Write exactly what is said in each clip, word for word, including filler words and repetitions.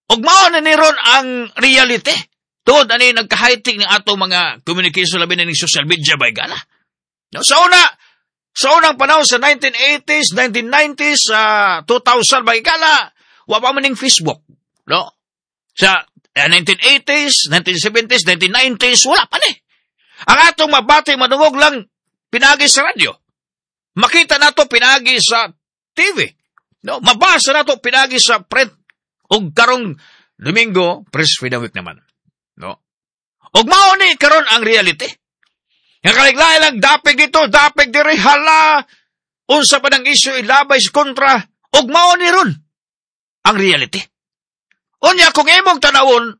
Og mao na ni ron ang reality. Tuod ani nagka-high-tech ni ato mga communication labi na ning social media bay gala. No, sa una, sa unang panahon sa nineteen eighties, nineteen nineties, uh, two thousand bay gala, wa pa man ning Facebook. No? Sa uh, nineteen eighties, nineteen seventies, nineteen nineties, wala pa ni. Ang atong mabati madungog lang pinagi sa radyo. Makita nato pinagi sa T V. No, mabasa nato pinagi sa print. Og karong Domingo, Press Freedom Week naman. No. Og mao ni karon ang reality. Nga kaliglaay lang dapig dito, dapig diri hala. Unsa pa nang issue ilabay sa kontra, og mao ni ron ang reality. Unya kung imong tanawon,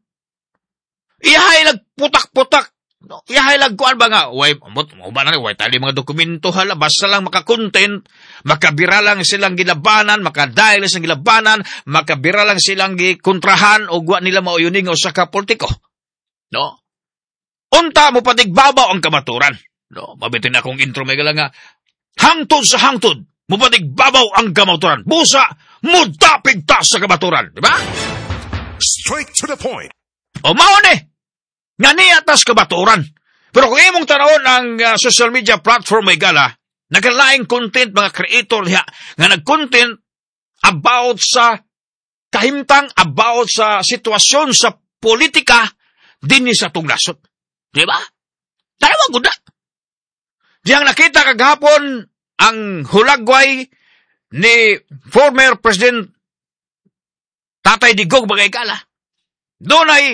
iyahay lag putak-putak. No, iyahay lag kuan ba nga, way mo ba na way tali mga dokumento hala, basta lang maka-content, makabira lang silang gilabanan, makadahil silang gilabanan, makabira lang silang gikontrahan o wa nila mauyuning usa ka politiko. No? Unta mo patigbabaw ang kamaturan. No, mabitin akong intro may gala nga, hangtod sa hangtod, mo patigbabaw ang kamaturan. Busa, mudapig ta sa kamaturan. Di ba? Straight to the point. O mao ni, nga niya tas kabaturan. Pero kung imong tanawon ang uh, social media platform may gala, nagalaing content mga creator niya, nga nag-content about sa kahimtang, about sa sitwasyon sa politika, din ni sa tunglasot. Di ba? Dalawang guda. Diyang nakita kagahapon ang hulagway ni former President Tatay Digong bagay kala. Doon ay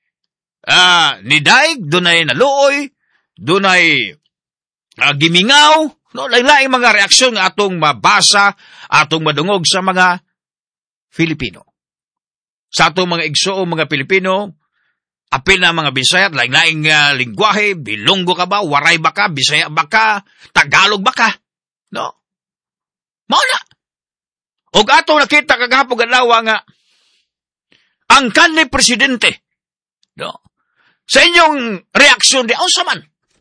uh, nidaig, doon ay naluoy, doon ay uh, gimingaw, no? Lain-laing mga reaksyon nga atong mabasa, atong madungog sa mga Filipino. Sa atong mga igsoong mga Pilipino, apil na mga Bisaya, laing-laing uh, lingwahe, Bilonggo ka ba, Waray ba ka, Bisaya ba ka, Tagalog ba ka? No? Mauna. Og atong nakita kagahapon ganawa nga, ang kanli presidente, no? Sa inyong reaksyon di, oh, saman?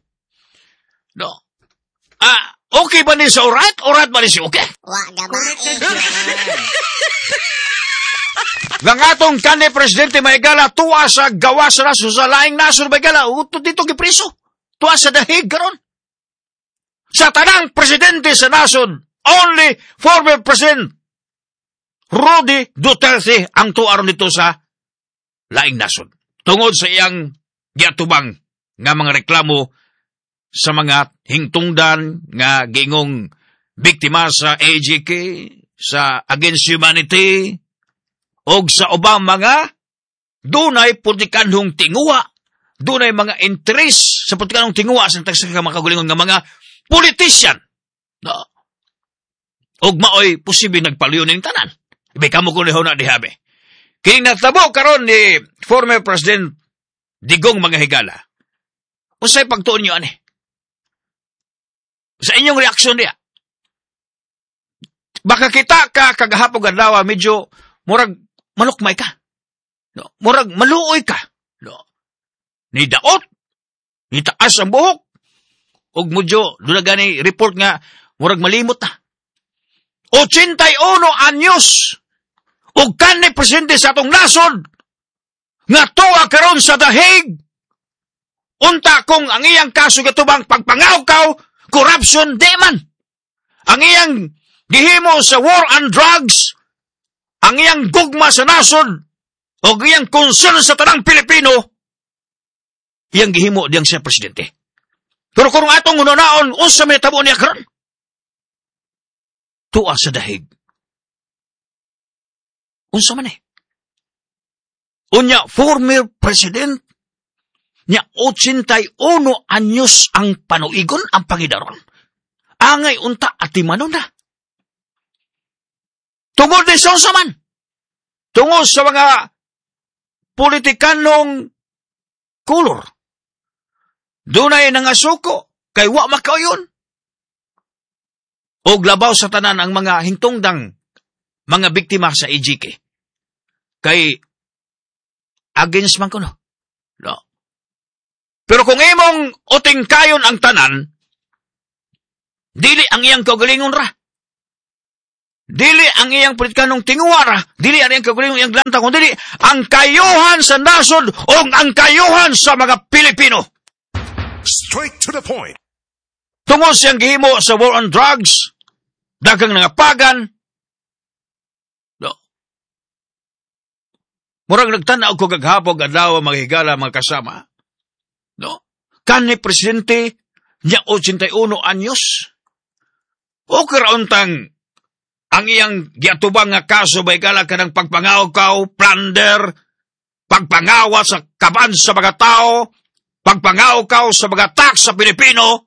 No? Ah, okay ba ni sa orat? Orat ba ni si okay? Wa naman. Ang atong kanli presidente maigala tuwa sa gawa sa naso sa laing naso maigala uto dito gipriso. Tuwa sa dahig karon. Sa tanang presidente sa nason, only former president Rudy Duterte ang tuwa nito sa laing nason. Tungod sa iyang giatubang nga mga reklamo sa mga hingtungdan nga gingong biktima sa A G K, sa Against Humanity, og sa ubang mga dunay politikanhong tinguha, dunay mga interes sa politikanhong tinguha sa tagsa ka makagulingon nga mga politician. No. Og maoy posible nagpaliyon ning tanan. Ibig kamo ko liho na dihabi. Kini natabo karon ni former President Digong mga higala. Unsay pagtuon niyo ani? Sa inyong reaksyon niya. Baka kita ka kagahapon adlaw medyo murag malukmay ka. No, murag maluoy ka. No. Ni daot, ni taas ang buhok. Og medyo dula gani report nga murag malimot na. eighty-one anyos. Og kanhi presidente sa atong nasod nga tuwa karon sa dahig. Unta kung ang iyang kaso gatubang pagpangawkaw, corruption di man. Ang iyang gihimo sa war on drugs, ang iyang gugma sa nasod, o iyang concern sa tanang Pilipino, iyang gihimo diyang siya presidente. Pero kung atong ununaon, unsa may tabo niya karon? Tuwa sa dahig. Unsa man eh. Unya, former president, niya eighty-one anyos ang panuigon ang pangidaron. Angay unta at timanon na. Tungod ni sa man. Tungod sa mga politikanong kulor. Dunay nangasuko, kay wa makayon. O labaw sa tanan ang mga hintungdang mga biktima sa A G K. Kay against man ko no. No. Pero kung imong uting kayon ang tanan, dili ang iyang kaugalingon ra. Dili ang iyang politikanong tinguara, dili ang iyang kagulong iyang lanta, kung dili ang kayuhan sa nasod o ang kayuhan sa mga Pilipino. Straight to the point. Tungod siyang gihimo sa war on drugs, dagang nangapagan, no. Murag nagtanaw ko kaghapog adlaw mga higala mga kasama, no. Kanhi presidente niya eighty-one anyos. O karauntang ang iyang giatubang nga kaso ba higala kanang pagpangaw-kaw, plunder, pagpangawa sa kaban sa mga tao, pagpangaw-kaw sa mga tax sa Pilipino.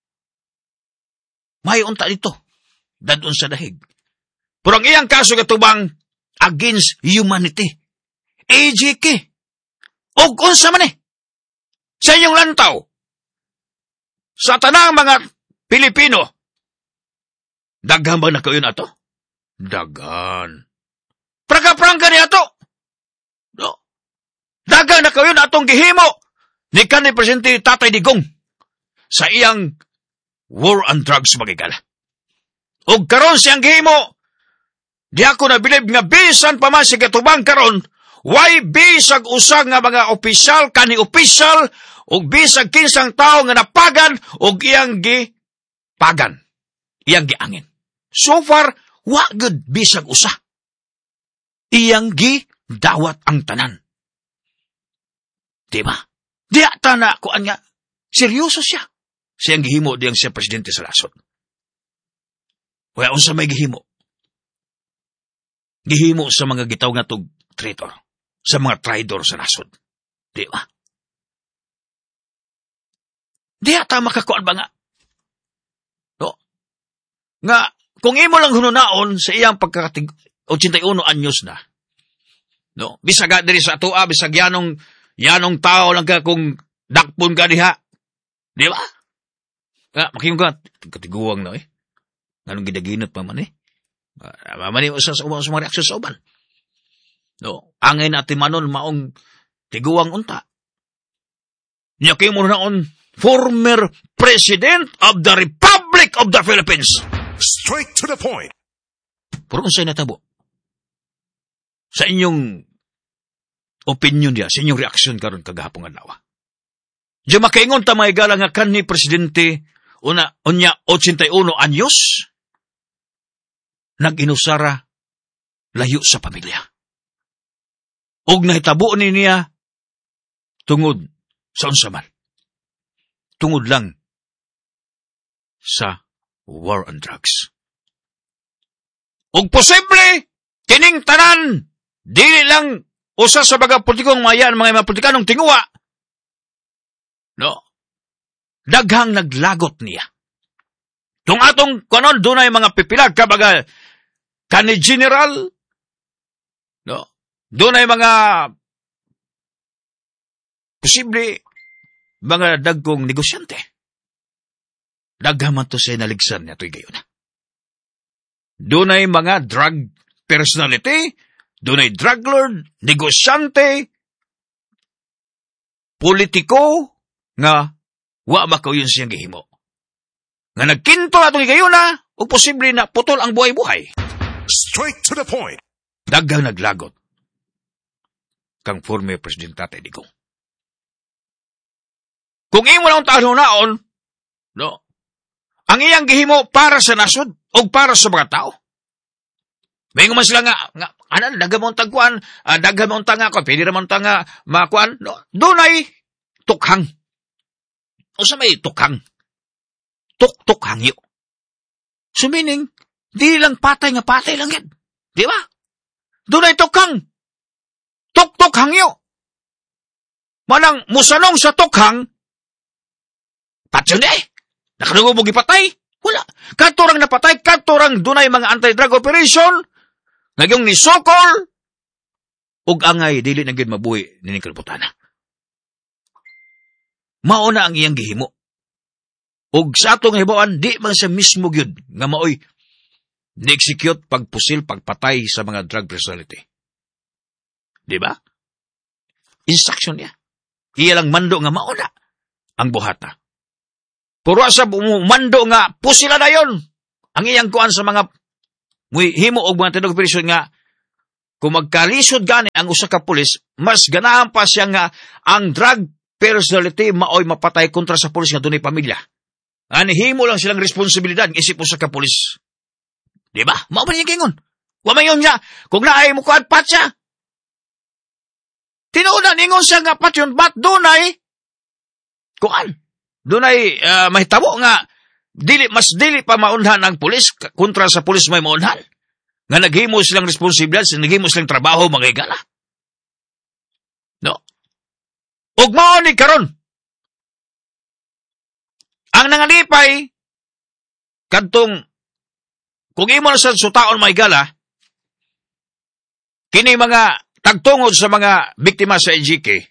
May unta dito, dadun sa dahig. Pero ang iyang kaso katubang against humanity. A G K. O unsa man eh. Sa inyong lantaw. Sa tanang mga Pilipino. Daghan ba na kayo na to? Dagan. Prangka-prangka niya to. No. Daghan na kayo na itong gihimo ni kanhi Presidente Tatay Digong sa iyang war on drugs magigala. O karon siyang gihimo, di ako nabilib nga bisan pa man si katubang karon, why bisag usag nga mga opisyal, kani opisyal, o bisag kinsang tao nga napagan, o iyang gipagan, iyang giangin. So far, wa good bisag usa. Iyang gidawat ang tanan. Diba? Di ata na kuan nga, seryoso siya. Siyang gihimo diyang siya presidente sa lasod. Kaya unsa may gihimo? Gihimo sa mga gitaw nga tog traitor, sa mga traidor sa lasod. Di ba? Di ata makakuan ba nga? No? Nga, kung imo lang hununaon sa iyang pagkakatig eighty-one anyos na, no? Bisag diri sa atua, bisag yanong, yanong tao lang ka kung dakpon ka diha. Di ba? Nga, makiyong ka, katiguang na eh. Anong gidaginot pa man eh. Mamani mo sa, sa, sa mga reaksyon sa uban. No? Angay natin manon maong tiguang unta. Niya kayo mo naon, former President of the Republic of the Philippines. Straight to the point. Pero kung sa'yo natabo, sa inyong opinion niya, sa inyong reaksyon karon kagahapong adlaw. Diyan makaingon ta mga igala nga kanhi Presidente una, unya eighty-one anyos, nag-inusara layo sa pamilya. Og nahitabo ni niya tungod sa unsa man. Tungod lang sa war on drugs. Og posible, kining tanan, dili lang usa sa mga politikong mayan, mga mga politikanong tinguwa, no? Daghang naglagot niya. Tung atong kanon, doon ay mga pipilag, kabaga, kani general, no? Doon ay mga posible, mga dagkong negosyante. Daghaman to sa naligsan niya to'y gayon na. Doon ay mga drug personality, doon ay drug lord, negosyante, politiko, nga wa makaw yun siyang gihimo. Nga nagkinto na itong gayon na, o posible na putol ang buhay-buhay. Straight to the point. Daghang naglagot kang former President Tatay Digong. Kung imo lang taon naon, no, ang iyang gihimo para sa nasod o para sa mga tao. May man sila nga, nga ano, daga mong tagkuan, uh, daga mong tanga ko, pwede naman tanga makuan, no, doon ay tukhang. O sa may tukhang? Tuk-tukhang yun. So meaning, di lang patay nga patay lang yan. Di ba? Doon ay tukhang. Tuk-tukhang yun. Manang musanong sa tukhang, patyon eh. Nakanungubog ipatay? Wala. Katurang napatay, katurang dunay mga anti-drug operation, ngayong ni Sokol, ug angay, dili na gid mabuhi ni kalputana. Mauna ang iyang gihimo. Ug sa atong hibawan, di man sa mismo gyud nga maoy ni-execute pagpusil, pagpatay sa mga drug personality. Di ba? Instruction niya. Iya lang mando nga mauna ang buhata. Puro sa mando nga, pusila na yon. Ang iyang kuan sa mga Muy himo og mga tinog operasyon nga kung magkalisod gani ang usa ka pulis, mas ganahan pa siya nga ang drug personality maoy mapatay kontra sa pulis nga dunay pamilya. Ani himo lang silang responsibilidad isip usa ka pulis. Di ba? Mao man yung gingon. Wa man yun niya. Kung naay mo kuad pat siya. Tinuunan ingon siya nga pat yun, bat dunay kuan. Dunay uh, mahitabo nga dili mas dili pa maunhan ang pulis kontra sa pulis may maunhan. Nga naghimo silang responsibilidad, naghimo silang trabaho mga higala. No. Ug mao ni karon. Ang nangalipay kadtong kung imo na sa sutaon mga higala, kini mga tagtungod sa mga biktima sa E G K,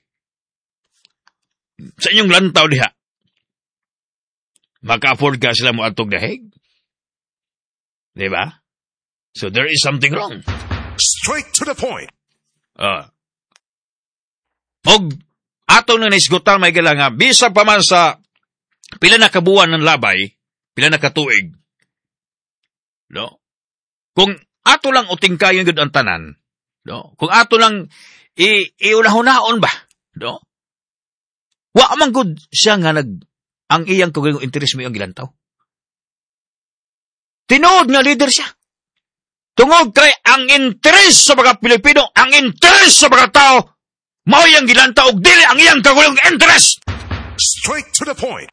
sa inyong lantaw diha, maka-afford ka sila mo atog dahig. Diba? So there is something wrong. Straight to the point. Uh, og ato na naisgutan may gala nga, bisag pa man sa pila na kabuwan ng labay, pila na katuig, no? Kung ato lang uting kayo yun ang tanan, no? Kung ato lang i iunahon ba, no? Wa man gud siya nga nag ang iyang kagayong interes mo yung gilantaw. Tinood nga leader siya. Tungod kay ang interes sa mga Pilipino, ang interes sa mga tao, mao yang gilantaw og dili ang iyang kagayong interes. Straight to the point.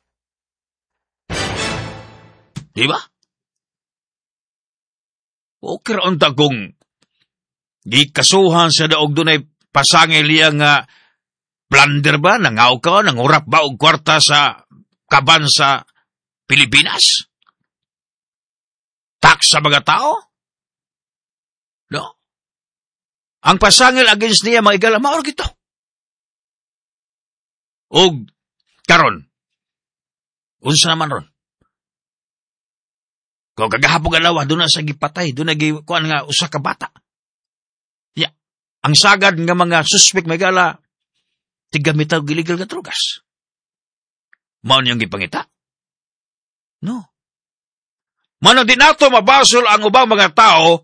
Di ba? Okay raon ta kung di kasuhan sa daog dunay pasangil liya nga plunder ba, nangaw ka, nangurap ba og kwarta sa kaban sa Pilipinas? Tax sa mga tao? No? Ang pasangil against niya mga igala, maor gito. Og karon, unsa naman ron? Kung kagahapong alawa, doon na sa gipatay, doon na gikuan nga usa ka bata. Ya, ang sagad nga mga suspect may gala, tigamitaw illegal nga drugas. Mao niyang gipangita? No. Mano din nato mabasol ang ubang mga tao,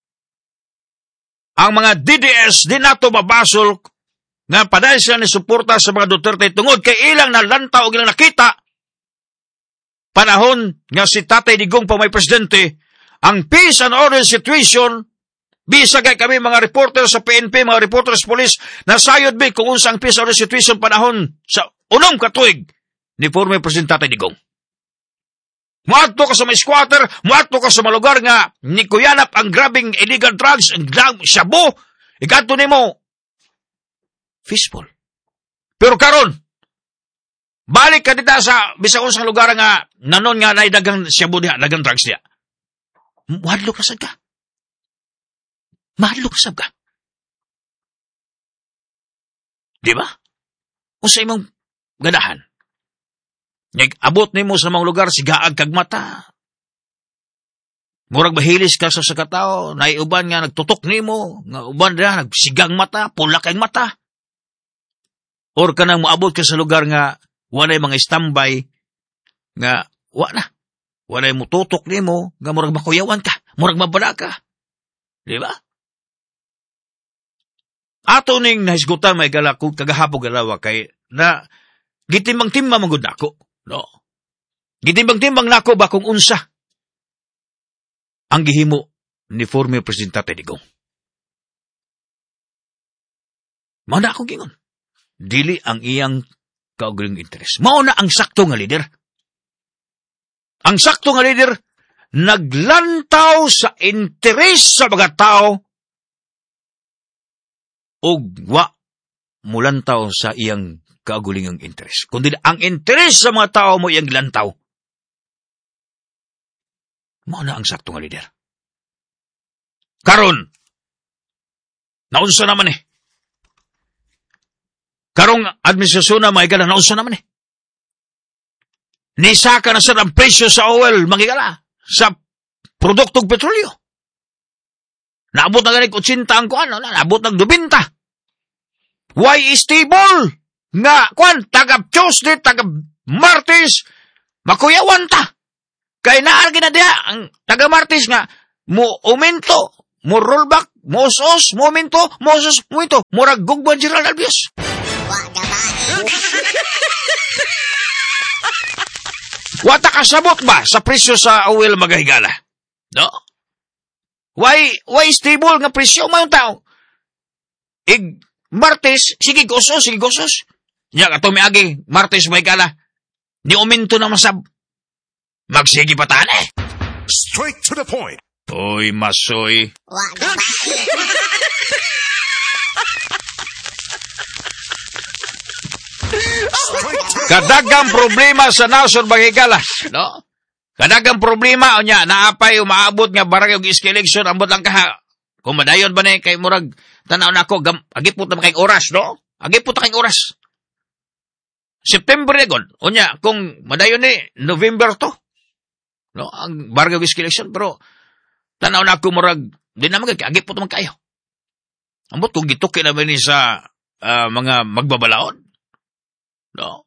ang mga D D S, din nato mabasol nga paday sila ni suporta sa mga Duterte tungod kay ilang nalantaw o ilang nakita panahon nga si Tatay Digong pa may presidente, ang peace and order situation, bisa kay kami mga reporter sa P N P, mga reporter sa police, nasayod ba kung unsang peace and order situation panahon sa unong katuig ni former President Tatay Digong. Muadto ka sa may squatter, muadto ka sa mga lugar nga ni kuyanap ang grabing illegal drugs, ang shabu, ikato ni mo, fistful. Pero karon, balik ka dita sa bisag unsang lugar nga nanon nga nay dagang shabu diha, dagang drugs diha. Muadlo ka sad ka. Muadlo ka sad ka. Di ba? Unsa imong ganahan? Nag-abot nimo sa mga lugar sigaag kag mata. Murag mahilis ka sa sa katao, naiuban nga nagtutok nimo, nga uban na nagsigang mata, pula kay mata. Or kanang moabot ka sa lugar nga walay mga standby nga wa na. Walay mo tutok nimo, nga murag makuyawan ka, murag mabala ka. Di ba? Ato ning nahisgutan may gala kung kagahapon galawa kay na gitimbang-timbang magud nako. No. Gitimbang-timbang nako ba kung unsa ang gihimo ni former President Tatay Digong. Mao na akong gingon. Dili ang iyang kaugaling interes. Mao na ang sakto nga leader. Ang sakto nga leader naglantaw sa interes sa mga tao ug wa mulantaw sa iyang kaugalingang interes. Kundi ang interes sa mga tao mo iyang lantaw. Mao na ang sakto nga leader. Karon, naunsa naman eh. Karong administrasyon na maigala, naunsa naman eh. Nisaka na sa ang presyo sa oil, magigala, sa produktong petrolyo. Naabot na ganit eighty ang kuan, naabot ng twenty. Why is stable? Nga, kuan, taga Tuesday, taga Martes, makuyawan ta. Kaya naargi na diya, ang taga Martes nga, mo umento, mo rollback, mo sos, mo umento, mo sos, mo ito, murag gugban Gerald Albios. Wata kasabot ba sa presyo sa oil mga higala? No? Why, why stable nga presyo mayong tao? Ig, Martes, sige gosos, sige gosos. Nya ka tumiagi, Martes mga higala. Ni umento na masab. Magsige pa tane. Straight to the point. Oy, masoy. Kadagang problema sa nasod bagigala, no? Kadagang problema o nya naapay umaabot nga barang og iskeleksyon ambot lang kaha. Kung madayon ba ni kay murag tanaw nako agipot na kay oras, no? Agipot kay oras. September egon. O nya kung madayon ni November to. No, ang barang og iskeleksyon pero tanaw nako murag di na magay agipot man kayo. Ambot kung gituki na ba ni sa uh, mga magbabalaod. No.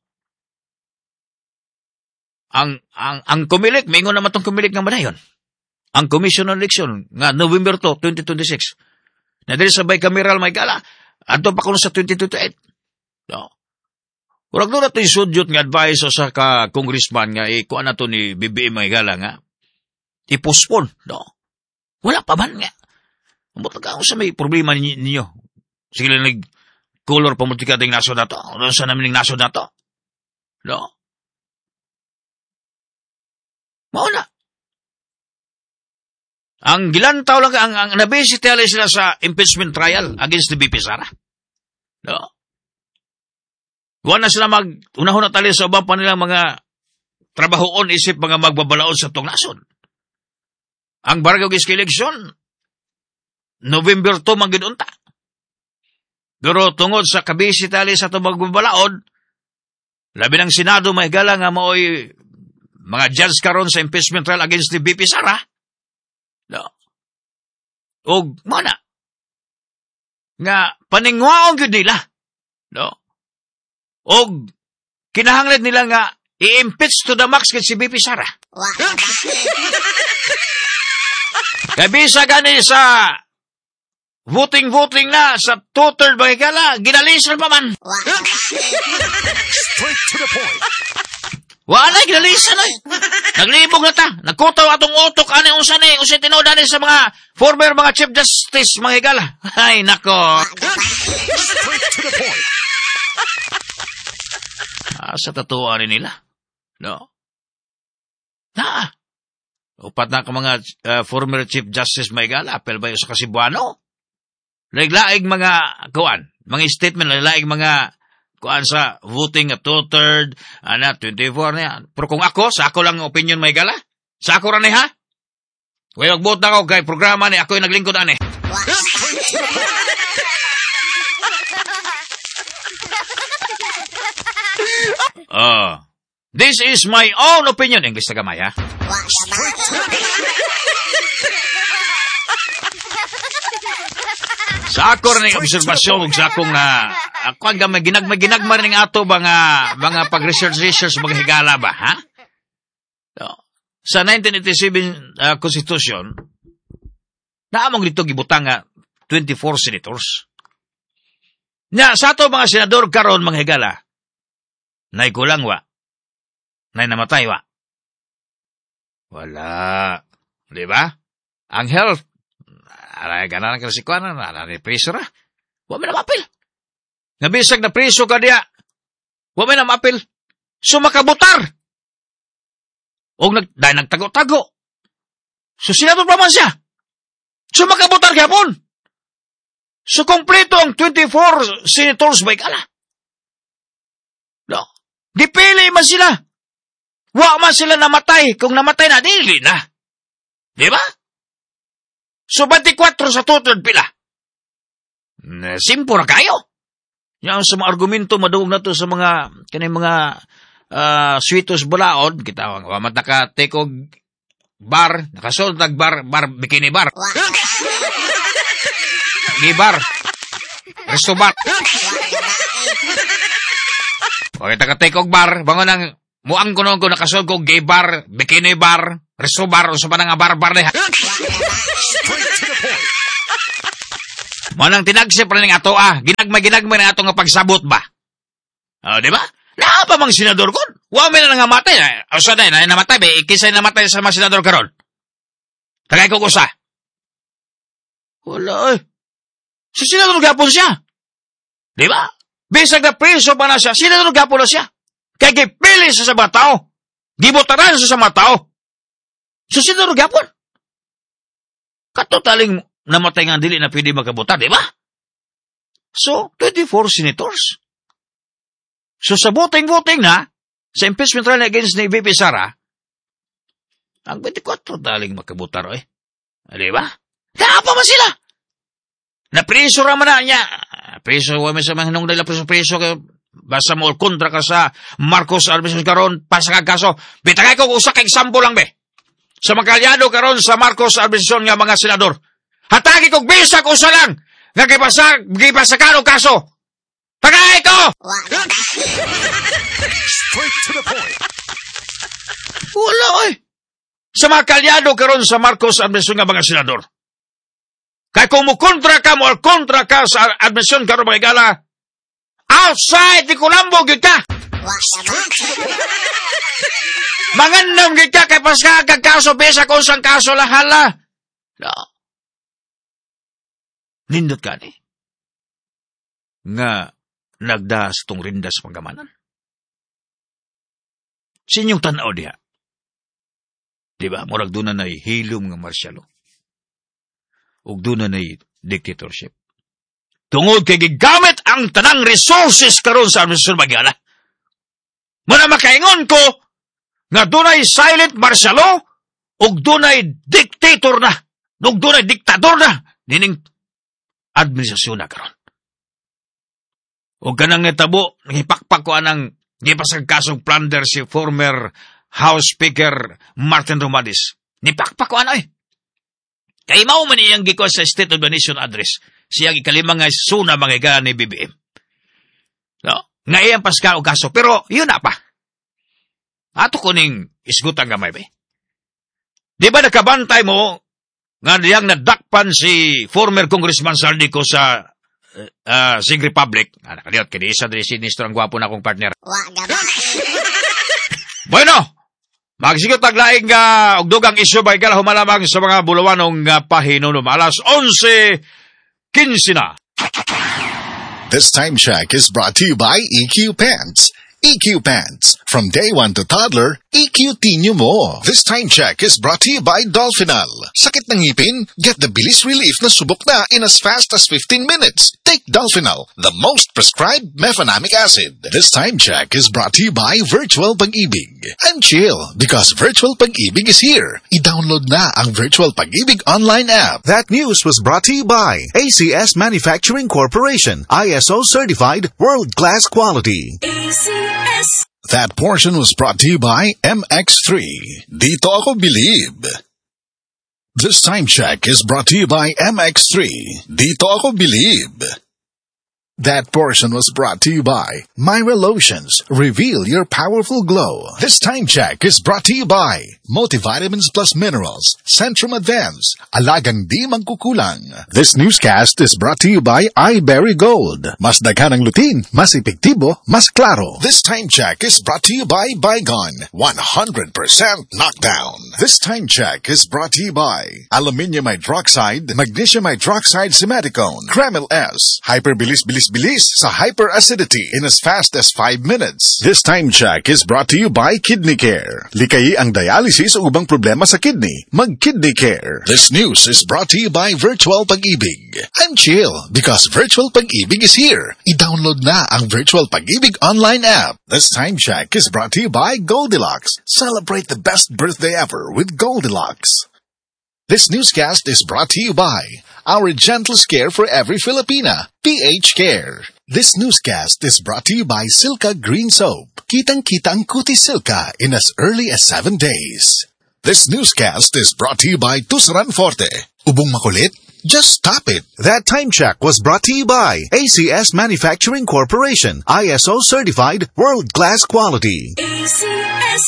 Ang ang ang kumilik, maingon naman tong kumilik ng madayon. Ang Commission on Election nga November to twenty twenty-six. Na dili sabay kameral may gala adto pa kuno sa twenty twenty-eight. No. Urag do na to isudyot nga advice sa ka congressman nga eh, kuan na to ni B B M may gala nga i-postpone, no. Wala pa man nga. Ambot ka sa may problema ninyo. Sige lang nag color pamutika ding naso na to. Ano sa namin ng naso na to? No. Mauna. Ang gilantaw lang, ang, ang nabisitali sila sa impeachment trial against the B P Sara. No. Huwag na sila mag, unahon na tali sa ubang pa nilang mga trabahoon isip mga magbabalaod sa tong nason. Ang barangay election, November two magidunta. Pero tungod sa kabisitali sa itong magbabalaod, labi ng Senado may gala nga maoy mga judge karon sa impeachment trial against the B P Sara. No. O, mana? Nga, paningwaong yun nila. No. O, kinahanglan nila nga, i-impeach to the max kay si B P Sara. Kaya bisa gani sa voting-voting na sa two-third bagigala, ginalisan pa man. Straight to the point. Wala, ginalisan ay. Naglibog na ta. Nagkutaw atong utok, ano yung sanay, kung siya tinaw dali sa mga former mga Chief Justice, mga higala. Ay, nako. Straight to the point. Ah, sa tatuan nila. No? Na. Upat na ka mga uh, former Chief Justice, mga higala, apel ba yung sa Kasibuano? Laig-laig mga, kuan, mga statement, laig-laig mga, kuan sa voting at two-third, ana, twenty-four na yan. Pero kung ako, sa ako lang opinion may gala, sa ako rin ha? Kaya mag-vote na ako kay programa ni ako yung naglingkod ane. Uh, this is my own opinion. English na gamay, ha? Sa ako rin ang observasyon, sa akong na, ako ang gamay, ginagmay-ginagmay rin ato mga, mga pag-research-research, mga higala ba, ha? So, sa nineteen eighty-seven uh, Constitution, naamong dito gibutang nga twenty-four senators. Nya, sa ato mga senador karon mga higala, nay kulang wa, nay namatay wa. Wala. Di ba? Ang health, aray, ganan ka si Kuanan, aray, preso ra. Huwag may na mapil. Nabisag na preso ka diya. Huwag may na mapil. Sumakabutar. O nag, dahil nagtago-tago. So, sinador pa man siya. Sumakabutar kayapon. So, kompleto ang twenty-four senators by kala. No. Dipili man sila. Huwag man sila namatay. Kung namatay na, dili na. Di ba? So, twenty-four sa total pila. Simpo na kayo. Yan sa mga argumento, maduog na to sa mga, kanay mga uh, sweetos bulaod. Kita, wamat naka-tekog bar, nakasold nag-bar, bar, bikini bar. Gibar. Resto bar. O, kita ka-tekog bar, bango nang, muang ko nung ko nakasold ko, gay bar, bikini bar, resto bar, o sa pa nga bar-bar na. Manang tinagsip rin ng ato ah, ginagmay-ginagmay ng ato nga pagsabot ba? O, di ba? Naa pa mang senador kon? Wa may na nangamatay. O sa day, na namatay ba? Ikisay namatay sa mga senador karon. Tagay ko kusa. Wala eh. Si senador gapon siya. Di ba? Bisag na preso pa na siya, senador gapon na siya. Kaya gipili siya sa mga tao. Gibotaran siya sa mga tao. So senador gapon. Katotaling namatay nga dili na pwede magkabuta, di ba? So, twenty-four senators. So, sa voting-voting na, sa impeachment trial against ni V P Sara, ang twenty-four taling magkabuta ro eh. Di ba? Kaya pa man sila? Na-preso raman na niya. Preso, wala sa mga hinong dahil preso-preso kayo. Basta mo kontra ka sa Marcos Alves karon pasa kag kaso. Bitagay ko usa ka example lang be. Sa makalyado karon sa Marcos Arbison nga mga senador. Hatagi kog bisa ko usa lang nga gipasa gipasakano kaso. Tagay ko. Straight to the point. Wala oy. Sa makalyado karon sa Marcos Arbison nga mga senador. Kay kung mo kontra ka mo kontra ka sa admission karon mga gala. Outside di Colombo gyud ka. Mangandam gyud ka kay pas ka kagkaso besa ko sang kaso lang hala. No. Nindot ka ni. Nga nagdas tong rindas panggamanan. Sinyong tanaw diha. Di ba? Murag doon na na'y hilom nga marsyalo. Ug doon na na'y dictatorship. Tungod kay gigamit ang tanang resources karon sa administrasyon Bagala. Muna makaingon ko nga dunay silent martialo ug dunay dictator na, ug dunay diktador na nining administrasyon na karon. Ug kanang netabo ngipakpak ko anang gipasag kasong plunder si former House Speaker Martin Romualdez. Nipakpak ko ano eh. Kay mao man iyang gikuha sa State of the Nation address. Siyang ikalimang nga suna mga iga ni B B M. No? Nga iyang paska o kaso. Pero, yun na pa. Ato ko ning isgutan gamay ba? Di ba nakabantay mo nga niyang nadakpan si former Congressman Saldico sa uh, Sig Republic? Ah, nakaliyot, kini isa din sinistro ang gwapo na akong partner. Bueno! Magsigot taglaing nga og dugang isyu bay kala humalamang sa mga bulawanong nga pahinunom. Alas onse quince na. This time check is brought to you by E Q Pants. E Q Pants. From day one to toddler, E Q Tinyo mo. This time check is brought to you by Dolphinal. Sakit ng ngipin? Get the bilis relief na subok na in as fast as fifteen minutes. Take Dolphinal, the most prescribed mefenamic acid. This time check is brought to you by Virtual Pag-ibig. And chill, because Virtual Pag-ibig is here. I-download na ang Virtual Pag-ibig online app. That news was brought to you by A C S Manufacturing Corporation, I S O certified, world-class quality. A C S. That portion was brought to you by M X three. Dito ako bilib. This time check is brought to you by M X three. Dito ako bilib. That portion was brought to you by Myra Lotions. Reveal your powerful glow. This time check is brought to you by Multivitamins Plus Minerals. Centrum Advance. Alagang di mangkukulang. This newscast is brought to you by iBerry Gold. Mas daghan ang lutin, mas epektibo, mas klaro. This time check is brought to you by Bygone. one hundred percent knockdown. This time check is brought to you by Aluminium Hydroxide, Magnesium Hydroxide Simaticone, Kremil S, Hyperbilis Bilis Bilis sa hyperacidity in as fast as five minutes. This time check is brought to you by Kidney Care. Likayi ang dialysis o ubang problema sa kidney. Mag-Kidney Care. This news is brought to you by Virtual Pag-ibig. And chill, because Virtual Pag-ibig is here. I-download na ang Virtual Pag-ibig online app. This time check is brought to you by Goldilocks. Celebrate the best birthday ever with Goldilocks. This newscast is brought to you by our gentlest care for every Filipina, P H Care. This newscast is brought to you by Silka Green Soap. Kitang-kita ang kutis Silka in as early as seven days. This newscast is brought to you by Tusran Forte. Ubong makulit? Just stop it. That time check was brought to you by A C S Manufacturing Corporation, I S O certified, world-class quality. A C S.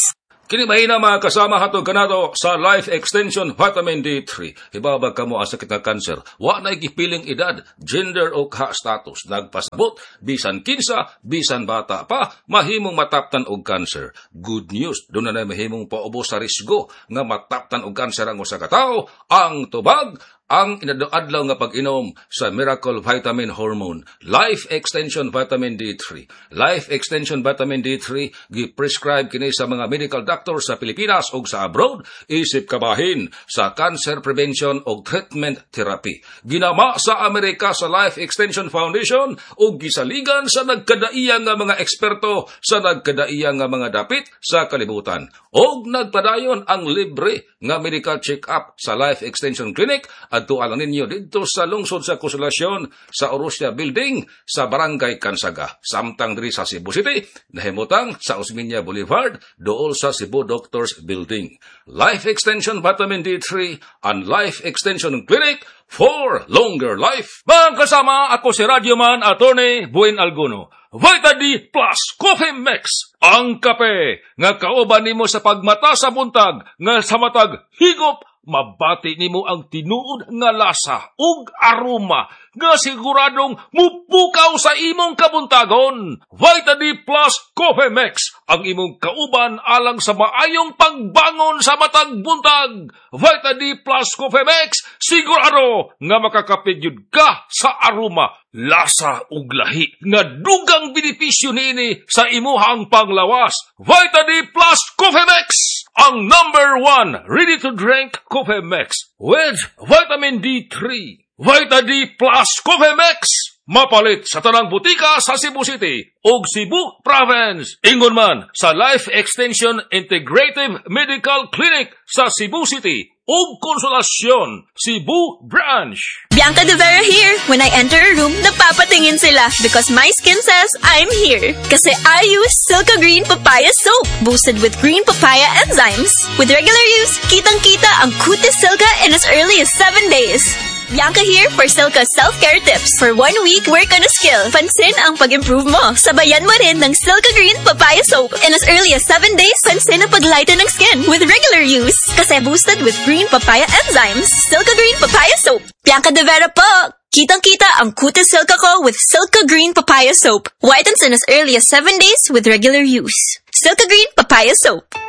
Kini mahina mga kasama hatod kanato sa Life Extension Vitamin D three. Hibabag kamo ang sakit nga kanser. Wa na ikipiling edad, gender o ka-status. Nagpasabot, bisan kinsa, bisan bata pa, mahimong mataptan og kanser. Good news, doon na na mahimong paubos sa risgo nga mataptan og kanser ang usa ka tawo. Ang tubag, ang inadoadlaw nga pag-inom sa Miracle Vitamin Hormone, Life Extension Vitamin D three. Life Extension Vitamin D three gi-prescribe kini sa mga medical doctor sa Pilipinas ug sa abroad, isip kabahin sa cancer prevention ug treatment therapy. Ginama sa Amerika sa Life Extension Foundation ug gisaligan sa nagkadaiyang nga mga eksperto sa nagkadaiyang nga mga dapit sa kalibutan. Og nagpadayon ang libre nga medical check-up sa Life Extension Clinic adto lang ninyo dito sa lungsod sa Konsolasyon sa Orosia Building sa Barangay Kansaga. Samtang diri sa Cebu City, nahimutang sa Osmeña Boulevard, dool sa Cebu Doctors Building. Life Extension Vitamin D three and Life Extension Clinic for longer life. Mga kasama, ako si Radyoman Attorney Buen Alguno. Vita D Plus Coffee Mix, ang kape nga kauban nimo sa pagmata sa buntag nga sa matag higop, mabati nimo ang tinuod nga lasa ug aroma nga siguradong mupukaw sa imong kabuntagon. Vita D Plus Coffee Mix, ang imong kauban alang sa maayong pagbangon sa matag buntag. Vita D Plus Coffee Mix, sigurado nga makakapigyud ka sa aroma, lasa ug lahi nga dugang benepisyo niini sa imuhang panglawas. Vita D Plus Coffee Mix, ang number one ready-to-drink coffee mix with vitamin D three. Vita D Plus Coffee Mix, mapalit sa tanang butika sa Cebu City ug Cebu Province. Ingon man sa Life Extension Integrative Medical Clinic sa Cebu City ug Konsolasyon, Cebu Branch. Bianca De Vera here. When I enter a room, napapatingin sila because my skin says I'm here. Kasi I use Silka Green Papaya Soap, boosted with green papaya enzymes. With regular use, kitang-kita ang kutis Silka in as early as seven days. Bianca here for Silka self-care tips. For one week, work on a skill. Pansin ang pag-improve mo. Sabayan mo rin ng Silka Green Papaya Soap. In as early as seven days, pansin ang paglighten ng skin with regular use. Kasi boosted with green papaya enzymes. Silka Green Papaya Soap. Bianca De Vera po! Kitang-kita ang kutis Silka ko with Silka Green Papaya Soap. Whitens in as early as seven days with regular use. Silka Green Papaya Soap.